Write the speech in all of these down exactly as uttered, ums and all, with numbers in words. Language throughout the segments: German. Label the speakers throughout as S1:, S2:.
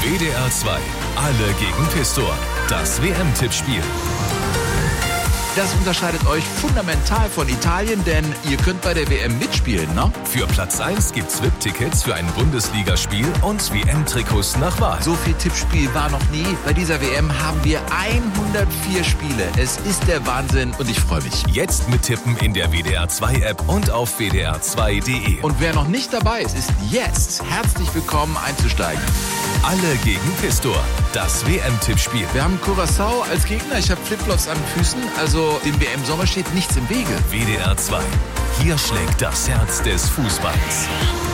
S1: W D R zwei. Alle gegen Pistor. Das W M-Tippspiel.
S2: Das unterscheidet euch fundamental von Italien, denn ihr könnt bei der W M mitspielen, ne?
S1: Für Platz eins gibt's V I P-Tickets für ein Bundesligaspiel und W M-Trikots nach Wahl.
S2: So viel Tippspiel war noch nie. Bei dieser W M haben wir hundertvier Spiele. Es ist der Wahnsinn und ich freue mich.
S1: Jetzt mittippen in der W D R zwei App und auf w d r zwei punkt d e.
S2: Und wer noch nicht dabei ist, ist jetzt herzlich willkommen einzusteigen.
S1: Alle gegen Pistor. Das W M-Tippspiel.
S2: Wir haben Curaçao als Gegner. Ich habe Flipflops an den Füßen. Also dem W M-Sommer steht nichts im Wege.
S1: W D R zwei. Hier schlägt das Herz des Fußballs.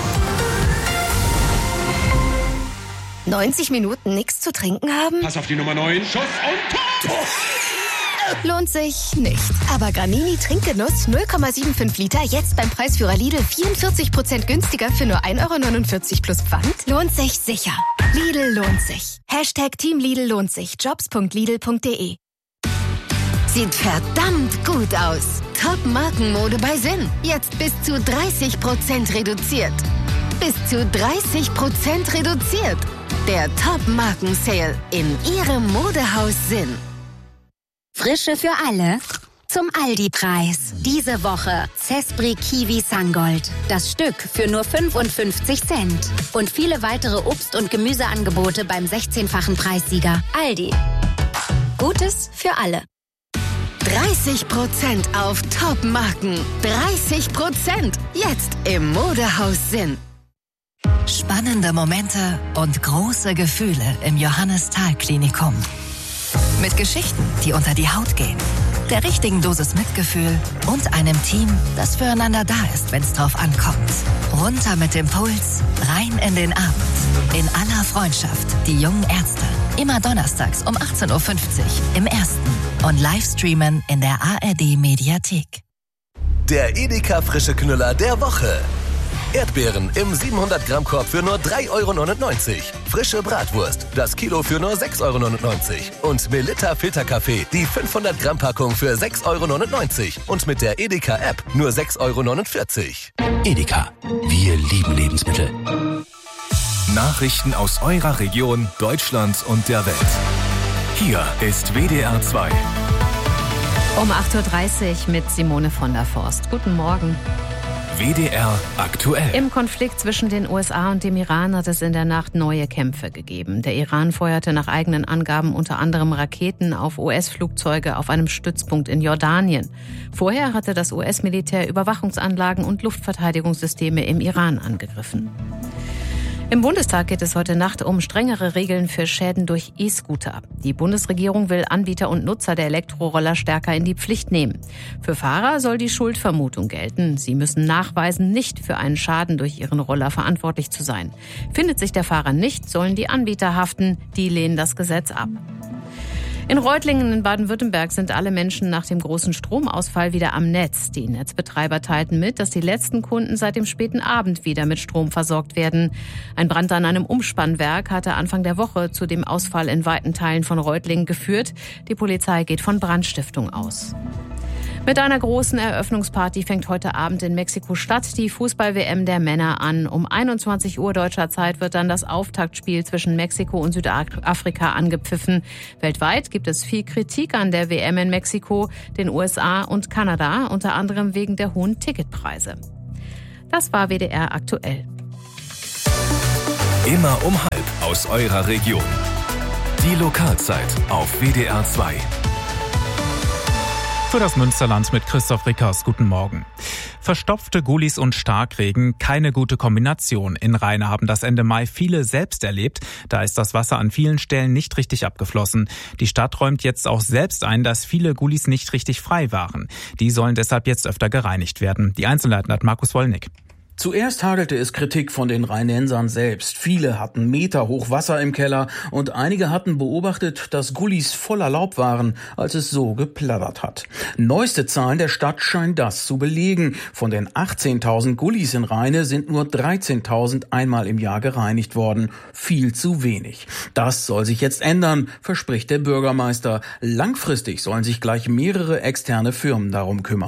S3: neunzig Minuten nichts zu trinken haben?
S4: Pass auf die Nummer neun. Schuss und Tor!
S3: Lohnt sich nicht. Aber Granini Trinkgenuss null Komma fünfundsiebzig Liter jetzt beim Preisführer Lidl vierundvierzig Prozent günstiger für nur ein Euro neunundvierzig plus Pfand. Lohnt sich sicher. Lidl lohnt sich. Hashtag Team Lidl lohnt sich. jobs punkt lidl punkt d e. Sieht verdammt gut aus. Top-Markenmode bei Sinn. Jetzt bis zu dreißig Prozent reduziert. Bis zu dreißig Prozent reduziert. Der Top-Marken-Sale in Ihrem Modehaus Sinn.
S5: Frische für alle zum Aldi-Preis. Diese Woche Zespri Kiwi Sungold. Das Stück für nur fünfundfünfzig Cent. Und viele weitere Obst- und Gemüseangebote beim sechzehnfachen Preissieger. Aldi. Gutes für alle.
S3: dreißig Prozent auf Top-Marken. dreißig Prozent jetzt im Modehaus Sinn.
S6: Spannende Momente und große Gefühle im Johannes-Thal-Klinikum. Mit Geschichten, die unter die Haut gehen, der richtigen Dosis Mitgefühl und einem Team, das füreinander da ist, wenn es drauf ankommt. Runter mit dem Puls, rein in den Abend. In aller Freundschaft, die jungen Ärzte. Immer donnerstags um achtzehn Uhr fünfzig im Ersten und Livestreamen in der A R D-Mediathek.
S1: Der Edeka Frische Knüller der Woche. Erdbeeren im siebenhundert Gramm Korb für nur drei Euro neunundneunzig. Frische Bratwurst, das Kilo für nur sechs Euro neunundneunzig. Und Melitta Filterkaffee, die fünfhundert Gramm Packung für sechs Euro neunundneunzig. Und mit der Edeka App nur sechs Euro neunundvierzig.
S7: Edeka, wir lieben Lebensmittel.
S1: Nachrichten aus eurer Region, Deutschland und der Welt. Hier ist W D R zwei.
S8: Um acht Uhr dreißig mit Simone von der Forst. Guten Morgen.
S1: W D R aktuell.
S8: Im Konflikt zwischen den U S A und dem Iran hat es in der Nacht neue Kämpfe gegeben. Der Iran feuerte nach eigenen Angaben unter anderem Raketen auf U S-Flugzeuge auf einem Stützpunkt in Jordanien. Vorher hatte das U S-Militär Überwachungsanlagen und Luftverteidigungssysteme im Iran angegriffen. Im Bundestag geht es heute Nacht um strengere Regeln für Schäden durch E-Scooter. Die Bundesregierung will Anbieter und Nutzer der Elektroroller stärker in die Pflicht nehmen. Für Fahrer soll die Schuldvermutung gelten. Sie müssen nachweisen, nicht für einen Schaden durch ihren Roller verantwortlich zu sein. Findet sich der Fahrer nicht, sollen die Anbieter haften. Die lehnen das Gesetz ab. In Reutlingen in Baden-Württemberg sind alle Menschen nach dem großen Stromausfall wieder am Netz. Die Netzbetreiber teilten mit, dass die letzten Kunden seit dem späten Abend wieder mit Strom versorgt werden. Ein Brand an einem Umspannwerk hatte Anfang der Woche zu dem Ausfall in weiten Teilen von Reutlingen geführt. Die Polizei geht von Brandstiftung aus. Mit einer großen Eröffnungsparty fängt heute Abend in Mexiko-Stadt die Fußball-W M der Männer an. Um einundzwanzig Uhr deutscher Zeit wird dann das Auftaktspiel zwischen Mexiko und Südafrika angepfiffen. Weltweit gibt es viel Kritik an der W M in Mexiko, den U S A und Kanada, unter anderem wegen der hohen Ticketpreise. Das war W D R aktuell.
S1: Immer um halb aus eurer Region. Die Lokalzeit auf W D R zwei.
S9: Für das Münsterland mit Christoph Rickers. Guten Morgen. Verstopfte Gullis und Starkregen, keine gute Kombination. In Rheine haben das Ende Mai viele selbst erlebt. Da ist das Wasser an vielen Stellen nicht richtig abgeflossen. Die Stadt räumt jetzt auch selbst ein, dass viele Gullis nicht richtig frei waren. Die sollen deshalb jetzt öfter gereinigt werden. Die Einzelheiten hat Markus Wollnick.
S10: Zuerst hagelte es Kritik von den Rheinensern selbst. Viele hatten meterhoch Wasser im Keller und einige hatten beobachtet, dass Gullis voller Laub waren, als es so geplattert hat. Neueste Zahlen der Stadt scheinen das zu belegen. Von den achtzehntausend Gullis in Rheine sind nur dreizehntausend einmal im Jahr gereinigt worden. Viel zu wenig. Das soll sich jetzt ändern, verspricht der Bürgermeister. Langfristig sollen sich gleich mehrere externe Firmen darum kümmern.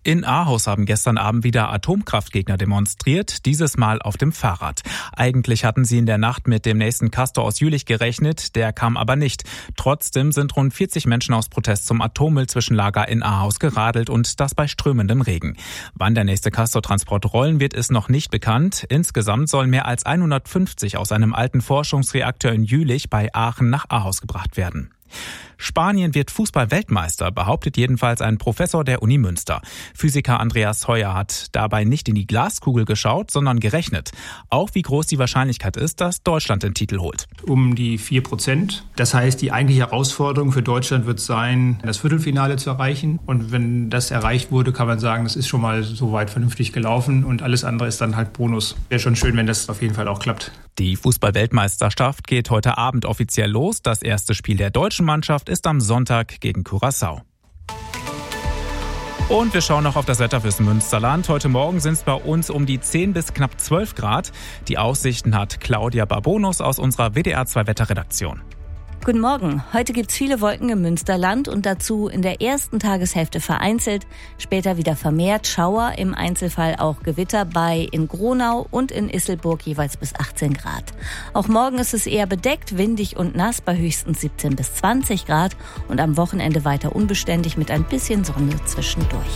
S9: In Ahaus haben gestern Abend wieder Atomkraftgegner demonstriert, dieses Mal auf dem Fahrrad. Eigentlich hatten sie in der Nacht mit dem nächsten Castor aus Jülich gerechnet, der kam aber nicht. Trotzdem sind rund vierzig Menschen aus Protest zum Atommüllzwischenlager in Ahaus geradelt und das bei strömendem Regen. Wann der nächste Castor-Transport rollen wird, ist noch nicht bekannt. Insgesamt sollen mehr als hundertfünfzig aus einem alten Forschungsreaktor in Jülich bei Aachen nach Ahaus gebracht werden. Spanien wird Fußball-Weltmeister, behauptet jedenfalls ein Professor der Uni Münster. Physiker Andreas Heuer hat dabei nicht in die Glaskugel geschaut, sondern gerechnet. Auch wie groß die Wahrscheinlichkeit ist, dass Deutschland den Titel holt.
S11: Um die vier Prozent. Das heißt, die eigentliche Herausforderung für Deutschland wird sein, das Viertelfinale zu erreichen. Und wenn das erreicht wurde, kann man sagen, das ist schon mal soweit vernünftig gelaufen. Und alles andere ist dann halt Bonus. Wäre schon schön, wenn das auf jeden Fall auch klappt.
S9: Die Fußball-Weltmeisterschaft geht heute Abend offiziell los. Das erste Spiel der deutschen Mannschaft ist am Sonntag gegen Curaçao. Und wir schauen noch auf das Wetter fürs Münsterland. Heute Morgen sind es bei uns um die zehn bis knapp zwölf Grad. Die Aussichten hat Claudia Barbonus aus unserer W D R zwei Wetterredaktion.
S12: Guten Morgen. Heute gibt's viele Wolken im Münsterland und dazu in der ersten Tageshälfte vereinzelt, später wieder vermehrt Schauer, im Einzelfall auch Gewitter bei in Gronau und in Isselburg jeweils bis achtzehn Grad. Auch morgen ist es eher bedeckt, windig und nass bei höchstens siebzehn bis zwanzig Grad und am Wochenende weiter unbeständig mit ein bisschen Sonne zwischendurch.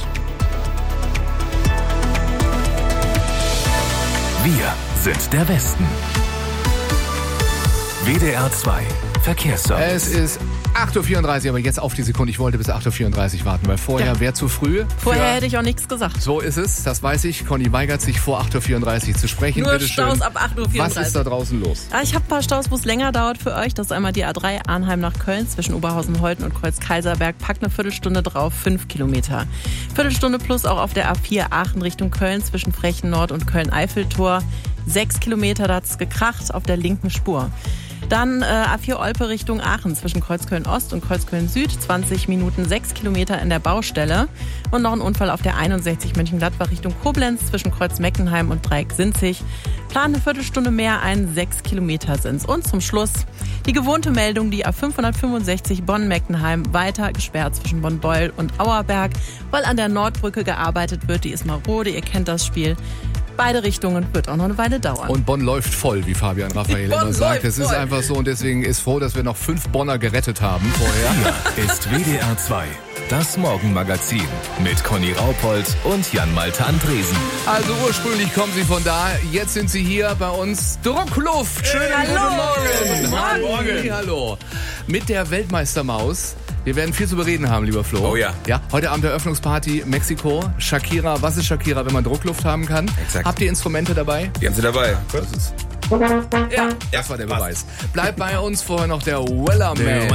S1: Wir sind der Westen. W D R zwei Verkehrsservice.
S13: Es ist acht Uhr vierunddreißig, aber jetzt auf die Sekunde. Ich wollte bis acht Uhr vierunddreißig warten, weil vorher ja. wäre zu früh.
S14: Vorher hätte ich auch nichts gesagt.
S13: So ist es, das weiß ich. Conny weigert sich, vor acht Uhr vierunddreißig zu sprechen.
S14: Nur
S13: Bitte
S14: Staus
S13: schön.
S14: ab acht Uhr vierunddreißig.
S13: Was ist da draußen los?
S14: Ja, ich habe ein paar Staus, wo es länger dauert für euch. Das ist einmal die A drei Arnheim nach Köln zwischen Oberhausen-Holten und Kreuz-Kaiserberg. Packt eine Viertelstunde drauf, fünf Kilometer. Viertelstunde plus auch auf der A vier Aachen Richtung Köln zwischen Frechen Nord und Köln-Eiffeltor. Sechs Kilometer, da hat es gekracht auf der linken Spur. Dann äh, A vier Olpe Richtung Aachen zwischen Kreuzköln-Ost und Kreuzköln-Süd. zwanzig Minuten, sechs Kilometer in der Baustelle. Und noch ein Unfall auf der einundsechzig Mönchengladbach Richtung Koblenz zwischen Kreuz-Meckenheim und Dreieck-Sinzig. Plan eine Viertelstunde mehr ein, sechs Kilometer sind's. Und zum Schluss die gewohnte Meldung, die A fünfhundertfünfundsechzig Bonn-Meckenheim weiter gesperrt zwischen Bonn-Beul und Auerberg, weil an der Nordbrücke gearbeitet wird. Die ist marode, ihr kennt das Spiel. Beide Richtungen wird auch noch eine Weile dauern.
S13: Und Bonn läuft voll, wie Fabian Raphael immer sagt. Es ist einfach so und deswegen ist froh, dass wir noch fünf Bonner gerettet haben vorher.
S1: Hier ist W D R zwei, das Morgenmagazin mit Conny Raupold und Jan-Malte Andresen.
S13: Also ursprünglich kommen sie von da, jetzt sind sie hier bei uns. Druckluft, schönen
S14: hey,
S13: guten
S14: hallo.
S13: Morgen.
S14: Guten Morgen.
S13: Morgen. Hallo. Mit der Weltmeistermaus. Wir werden viel zu bereden haben, lieber Flo.
S2: Oh ja.
S13: Ja, heute Abend Eröffnungsparty Mexiko. Shakira, was ist Shakira, wenn man Druckluft haben kann?
S2: Exakt.
S13: Habt ihr Instrumente dabei?
S2: Die haben sie dabei.
S13: Das ist ja, das war der Beweis. Bleibt bei uns, vorher noch der Wellerman.